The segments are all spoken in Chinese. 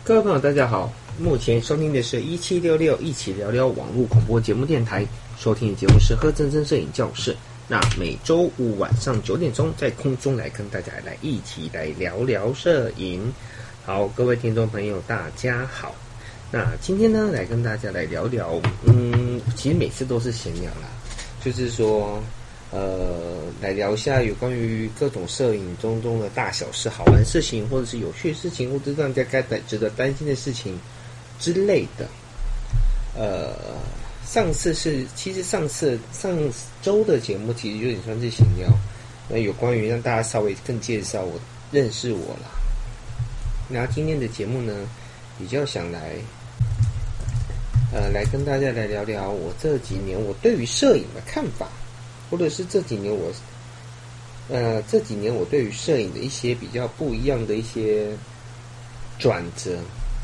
各位朋友大家好，目前收听的是1766一起聊聊网络广播节目电台，收听的节目是贺真真摄影教室。那每周五晚上9点钟在空中来跟大家一起来聊聊摄影。好，各位听众朋友大家好。那今天呢来跟大家来聊聊，其实每次都是闲聊啦，就是说来聊一下有关于各种摄影中的大小事、好玩事情，或者是有趣的事情，或者是让大家值得担心的事情之类的。上周的节目其实有点算是闲聊，那有关于让大家稍微更介绍我、认识我啦。那今天的节目呢，比较想来跟大家来聊聊我这几年我对于摄影的看法。或者是这几年我对于摄影的一些比较不一样的一些转折。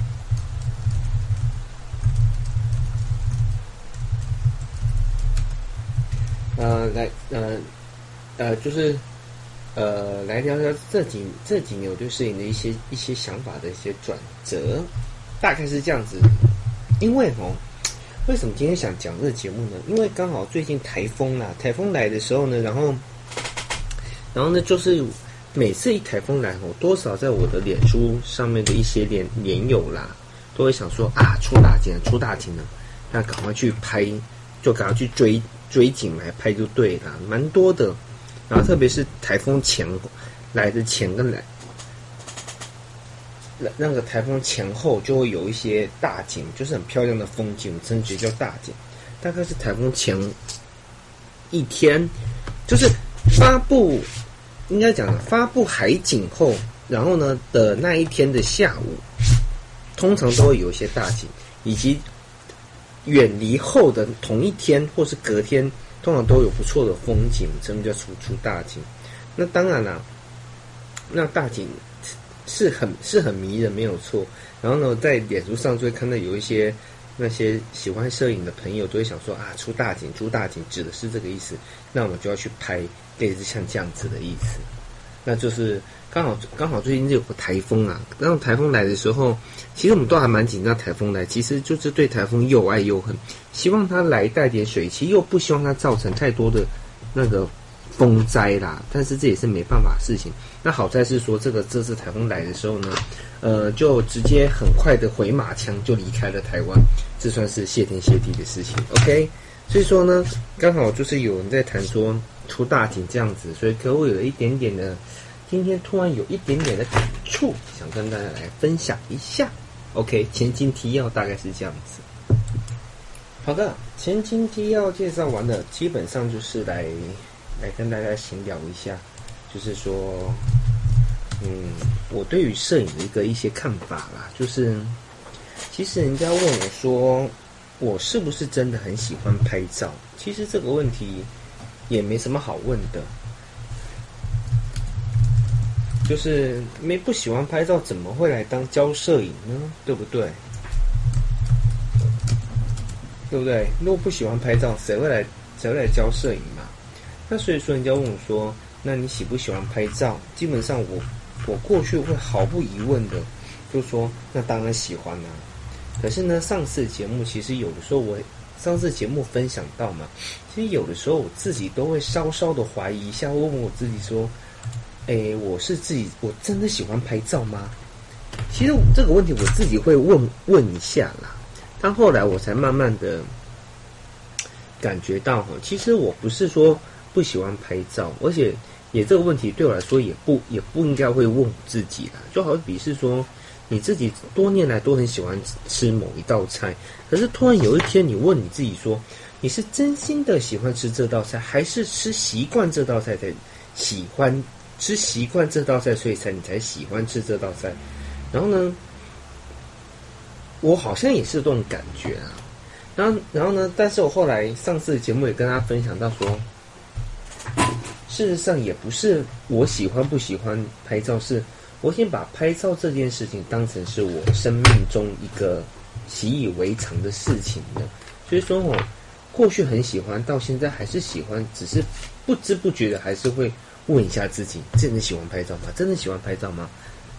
来聊聊这几年我对摄影的一些想法的一些转折，大概是这样子。因为为什么今天想讲这个节目呢？因为刚好最近台风来的时候呢，然后呢，就是每次一台风来，多少在我的脸书上面的一些连友啦，都会想说啊，出大景了，那赶快去拍，就赶快去追景来拍就对了，蛮多的。然后特别是台风前来的前跟那个台风前后就会有一些大景，就是很漂亮的风景，称之叫大景。大概是台风前一天，就是发布海景后，然后呢的那一天的下午，通常都会有一些大景，以及远离后的同一天或是隔天，通常都有不错的风景，称之叫出大景。那当然啦，那大景是很迷人，没有错。然后呢，在脸书上就会看到有一些那些喜欢摄影的朋友都会想说啊，出大景指的是这个意思，那我们就要去拍类似像这样子的意思。那就是刚好最近有个台风啊，然后台风来的时候，其实我们都还蛮紧张台风来，其实就是对台风又爱又恨，希望它来带点水汽，又不希望它造成太多的那个风灾啦，但是这也是没办法的事情。那好在是说这次台风来的时候呢，就直接很快的回马枪就离开了台湾，这算是谢天谢地的事情。OK， 所以说呢，刚好就是有人在谈说出大景这样子，所以可我有一点点的，今天突然有一点点的感触，想跟大家来分享一下。OK， 前情提要大概是这样子。好的，前情提要介绍完了，基本上就是来跟大家闲聊一下，就是说，我对于摄影的一些看法啦，就是其实人家问我说，我是不是真的很喜欢拍照？其实这个问题也没什么好问的，就是不喜欢拍照，怎么会来当教摄影呢？对不对？对不对？如果不喜欢拍照，谁会来教摄影嘛？那所以说，人家问我说，那你喜不喜欢拍照？基本上我过去会毫不疑问的就说，那当然喜欢啦。可是呢，上次节目其实有的时候上次节目分享到嘛，其实有的时候我自己都会稍稍的怀疑一下，问我自己说，我真的喜欢拍照吗？其实这个问题我自己会问一下啦。但后来我才慢慢的感觉到，其实我不是说不喜欢拍照，而且这个问题对我来说也不应该会问我自己啦。就好比是说，你自己多年来都很喜欢吃某一道菜，可是突然有一天你问你自己说，你是真心的喜欢吃这道菜，还是吃习惯这道菜才喜欢吃习惯这道菜，所以你才喜欢吃这道菜？然后呢，我好像也是这种感觉啊。然后呢，但是我后来上次节目也跟大家分享到说，事实上也不是我喜欢不喜欢拍照，是我先把拍照这件事情当成是我生命中一个习以为常的事情的。所以说我过去很喜欢，到现在还是喜欢，只是不知不觉的还是会问一下自己，真的喜欢拍照吗？真的喜欢拍照吗？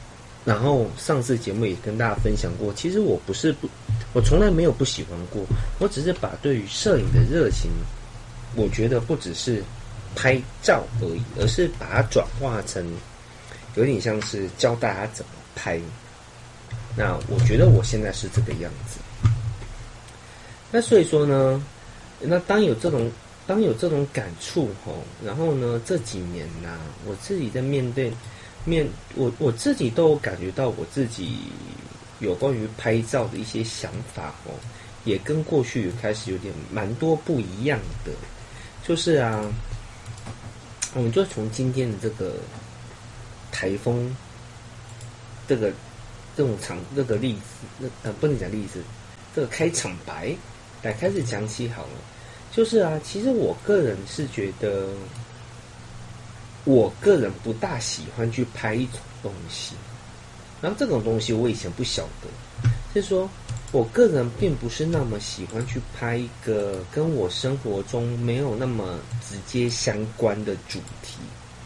然后上次节目也跟大家分享过，其实我从来没有不喜欢过，我只是把对于摄影的热情，我觉得不只是拍照而已，而是把它转化成有点像是教大家怎么拍。那我觉得我现在是这个样子。那所以说呢，那当有这种感触然后呢这几年我自己在我自己都有感觉到我自己有关于拍照的一些想法也跟过去开始有点蛮多不一样的。就是我们就从今天的这个台风这个例子，不能讲例子，这个开场白来开始讲起好了。就是其实我个人是觉得，我个人不大喜欢去拍一种东西，然后这种东西我以前不晓得，就是说我个人并不是那么喜欢去拍一个跟我生活中没有那么直接相关的主题。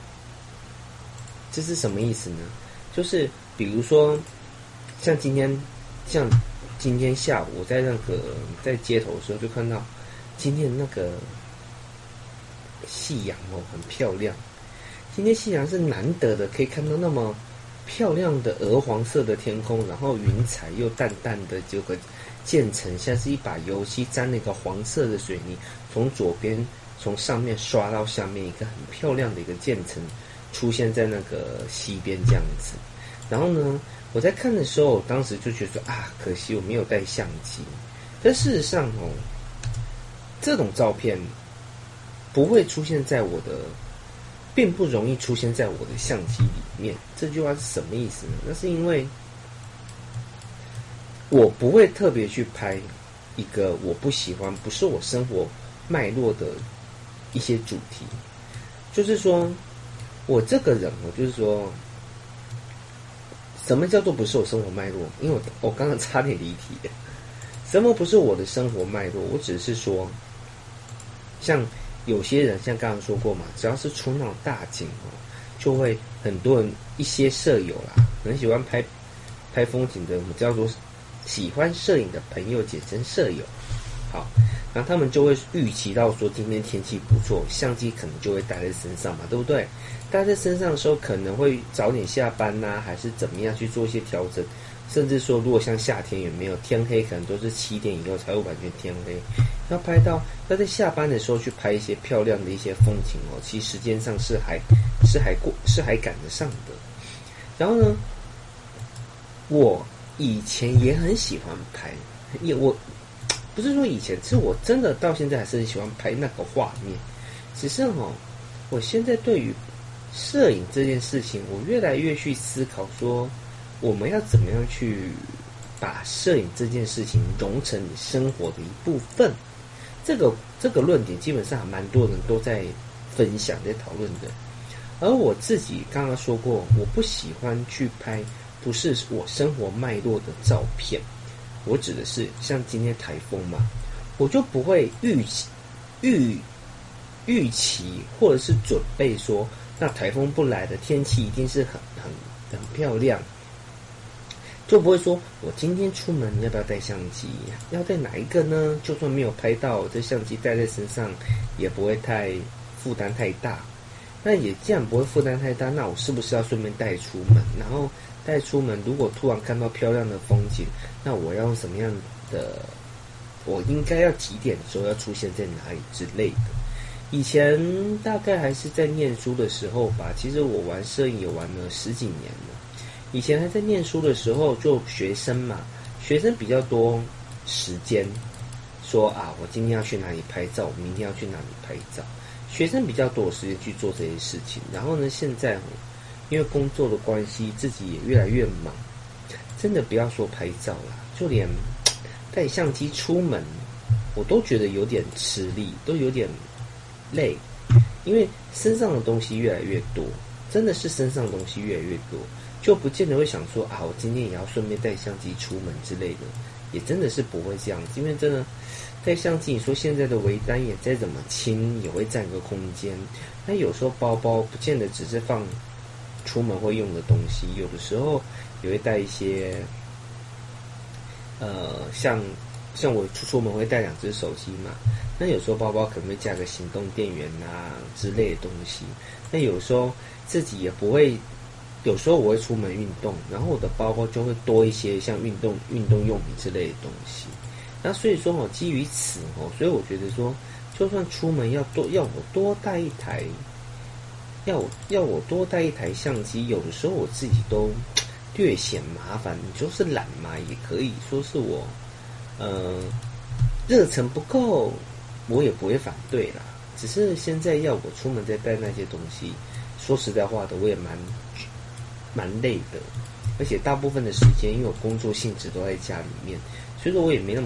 这是什么意思呢？就是比如说像今天下午我在街头的时候就看到今天那个夕阳很漂亮。今天夕阳是难得的，可以看到那么漂亮的鹅黄色的天空，然后云彩又淡淡的这个渐层，像是一把油漆沾了一个黄色的水泥，从上面刷到下面，一个很漂亮的一个渐层出现在那个溪边这样子。然后呢，我在看的时候，当时就觉得说可惜我没有带相机。但事实上这种照片不会出现在并不容易出现在我的相机里面。这句话是什么意思呢？那是因为我不会特别去拍一个我不喜欢、不是我生活脉络的一些主题。就是说我这个人就是说，什么叫做不是我生活脉络？因为我刚刚差点离题。什么不是我的生活脉络？我只是说，像有些人像刚刚说过嘛，只要是出那种大景就会很多人一些舍友很喜欢拍风景的，我们叫做喜欢摄影的朋友，简称舍友。好，然后他们就会预期到说今天天气不错，相机可能就会带在身上嘛，对不对？带在身上的时候可能会早点下班还是怎么样去做一些调整，甚至说如果像夏天也没有天黑，可能都是7点以后才会完全天黑。要在下班的时候去拍一些漂亮的一些风景其实时间上是还赶得上的。然后呢，我以前也很喜欢拍，我不是说以前，是我真的到现在还是很喜欢拍那个画面。只是我现在对于摄影这件事情，我越来越去思考说，我们要怎么样去把摄影这件事情融成你生活的一部分。这个论点基本上还蛮多人都在分享在讨论的。而我自己刚刚说过，我不喜欢去拍不是我生活脉络的照片。我指的是像今天台风嘛，我就不会预期或者是准备说，那台风不来的天气一定是很漂亮，就不会说我今天出门要不要带相机，要带哪一个呢？就算没有拍到，这相机带在身上也不会负担太大。那也既然不会负担太大，那我是不是要顺便带出门？然后带出门，如果突然看到漂亮的风景，那我要用什么样的？我应该要几点的时候要出现在哪里之类的？以前大概还是在念书的时候吧，其实我玩摄影也玩了10几年了。以前还在念书的时候，就学生嘛，学生比较多时间，说我今天要去哪里拍照，我明天要去哪里拍照。学生比较多的时间去做这些事情。然后呢，现在因为工作的关系，自己也越来越忙，真的不要说拍照啦，就连带相机出门，我都觉得有点吃力，都有点累，因为身上的东西越来越多，真的是身上的东西越来越多，就不见得会想说我今天也要顺便带相机出门之类的，也真的是不会这样子。因为真的带相机，你说现在的微单眼再怎么轻，也会占个空间。那有时候包包不见得只是放出门会用的东西，有的时候也会带一些像我出门会带2只手机嘛，那有时候包包可能会加个行动电源啊之类的东西。那有时候自己也不会，有时候我会出门运动，然后我的包包就会多一些像运动用品之类的东西。那所以说基于此所以我觉得说，就算出门要我多带一台，要我多带一台相机，有的时候我自己都略显麻烦。你就是懒嘛，也可以说是我热忱不够，我也不会反对啦。只是现在要我出门再带那些东西，说实在话的，我也蛮累的。而且大部分的时间，因为我工作性质都在家里面，所以说我也没那么